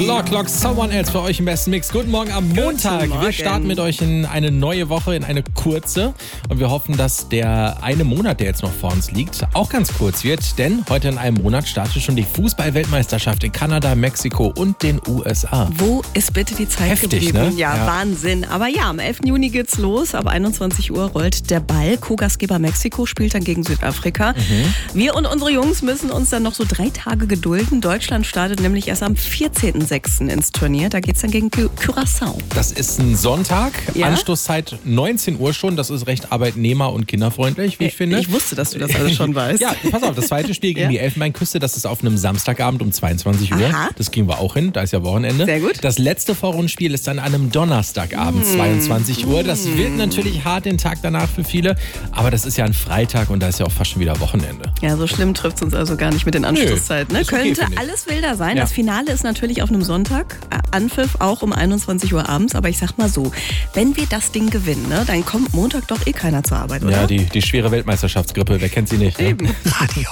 Clock, someone else für euch im besten Mix. Guten Morgen am Montag. Guten Morgen. Wir starten mit euch in eine neue Woche, in eine kurze. Und wir hoffen, dass der eine Monat, der jetzt noch vor uns liegt, auch ganz kurz wird. Denn heute in einem Monat startet schon die Fußball-Weltmeisterschaft in Kanada, Mexiko und den USA. Wo ist bitte die Zeit Heftig, geblieben? ne? Ja, Ja. Wahnsinn. Aber ja, am 11. Juni geht's los. Ab 21 Uhr rollt der Ball. Co-Gastgeber Mexiko spielt dann gegen Südafrika. Wir und unsere Jungs müssen uns dann noch so 3 Tage gedulden. Deutschland startet nämlich erst am 14.06. ins Turnier. Da geht's dann gegen Curaçao. Das ist ein Sonntag, Ja? Anstoßzeit 19 Uhr schon. Das ist recht arbeitnehmer- und kinderfreundlich, wie ich finde. Ich wusste, dass du das alles schon weißt. Ja, pass auf, das zweite Spiel gegen Ja. die Elfenbeinküste, das ist auf einem Samstagabend um 22 Uhr. Aha. Das kriegen wir auch hin, da ist ja Wochenende. Sehr gut. Das letzte Vorrundenspiel ist dann an einem Donnerstagabend, 22 Uhr. Das wird natürlich hart den Tag danach für viele, aber das ist ja ein Freitag und da ist ja auch fast schon wieder Wochenende. Ja, so schlimm trifft es uns also gar nicht mit den Anstoßzeiten. Ne? ist okay, Könnte finde ich. alles wilder sein. Ja. Das Finale ist natürlich auf einem Sonntag. Anpfiff auch um 21 Uhr abends. Aber ich sag mal so, wenn wir das Ding gewinnen, ne, dann kommt Montag doch eh keiner zur Arbeit, oder? Ja, die schwere Weltmeisterschaftsgrippe, wer kennt sie nicht? Ne? Eben. Radio